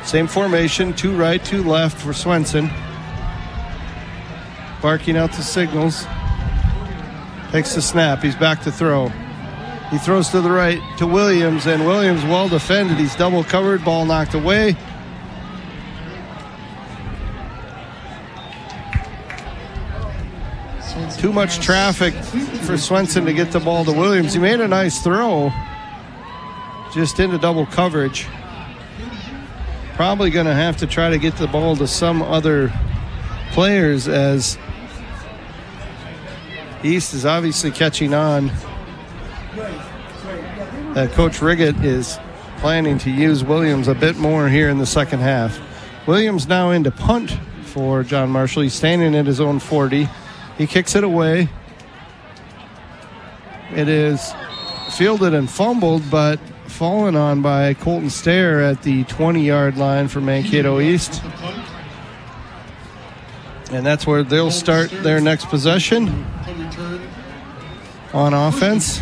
Same formation, 2 right, 2 left for Swenson. Barking out the signals. Takes the snap. He's back to throw. He throws to the right to Williams, and Williams well defended. He's double covered. Ball knocked away. Too much traffic for Swenson to get the ball to Williams. He made a nice throw. Just into double coverage. Probably going to have to try to get the ball to some other players, as East is obviously catching on. Coach Riggett is planning to use Williams a bit more here in the second half. Williams now into punt for John Marshall. He's standing at his own 40. He kicks it away. It is fielded and fumbled, but fallen on by Colton Stair at the 20-yard line for Mankato East. And that's where they'll start their next possession on offense.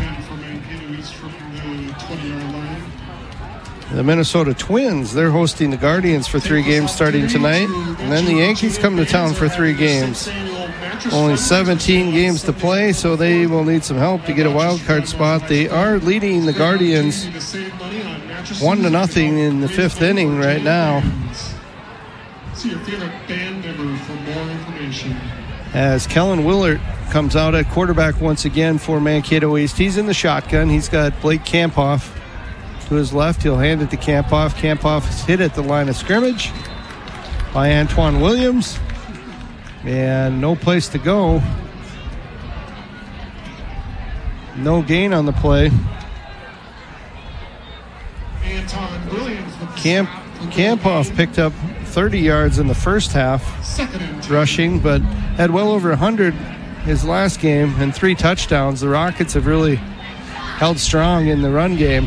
The Minnesota Twins, they're hosting the Guardians for 3 games starting tonight. And then the Yankees come to town for 3 games. Only 17 games to play, so they will need some help to get a wild card spot. They are leading the Guardians 1-0 in the 5th inning right now. See your favorite band member for more information. As Kellen Willert comes out at quarterback once again for Mankato East. He's in the shotgun. He's got Blake Kampoff to his left. He'll hand it to Kampoff. Kampoff is hit at the line of scrimmage by Antoine Williams. And no place to go. No gain on the play. Antoine Williams. Kampoff picked up 30 yards in the first half rushing, but had well over 100 his last game and 3 touchdowns. The Rockets have really held strong in the run game.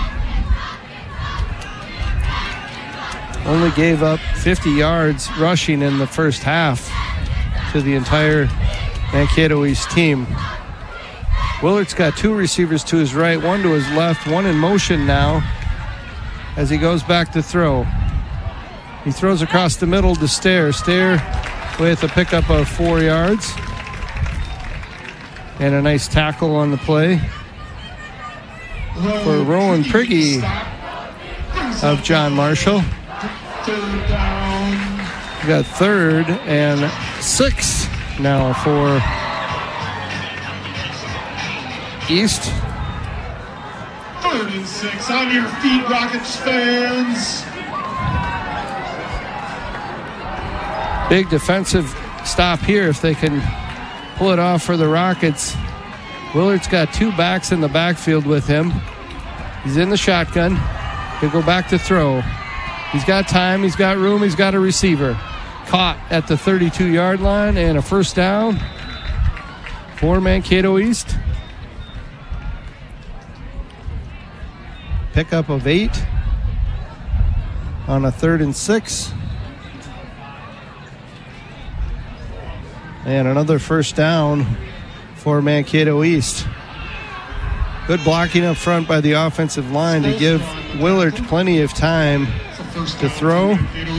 Only gave up 50 yards rushing in the first half to the entire Mankato East team. Willard's got 2 receivers to his right, 1 to his left, 1 in motion now as he goes back to throw. He throws across the middle to Stair. Stair with a pickup of 4 yards. And a nice tackle on the play for Rowan Prigge of John Marshall. We got 3rd and 6 now for East. 3rd and 6. On your feet, Rockets fans. Big defensive stop here if they can pull it off for the Rockets. Willard's got 2 backs in the backfield with him. He's in the shotgun. He'll go back to throw. He's got time, he's got room, he's got a receiver. Caught at the 32-yard line, and a first down for Mankato East. Pickup of 8 on a 3rd and 6. And another first down for Mankato East. Good blocking up front by the offensive line to give Willard plenty of time to throw.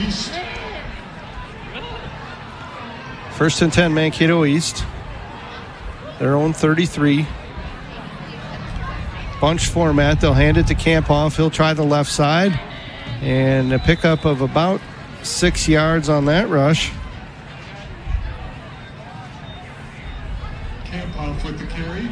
1st and 10, Mankato East. Their own 33. Bunch format. They'll hand it to Kampoff. He'll try the left side. And a pickup of about 6 yards on that rush. Kampoff with the carry.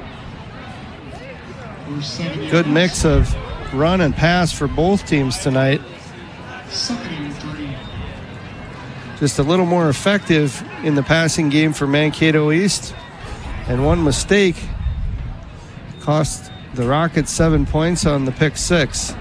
Good mix of run and pass for both teams tonight. 2nd and 3. Just a little more effective in the passing game for Mankato East. And one mistake cost the Rockets 7 points on the pick 6.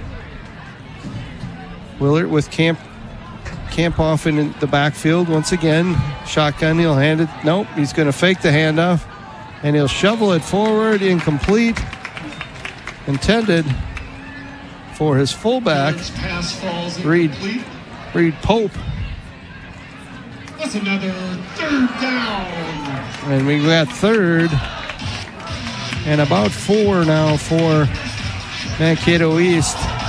Willard with Kampoff in the backfield once again. Shotgun, he'll hand it. Nope, he's going to fake the handoff. And he'll shovel it forward, incomplete. Intended for his fullback, Reed Pope. That's another 3rd down. And we got 3rd and about 4 now for Mankato East.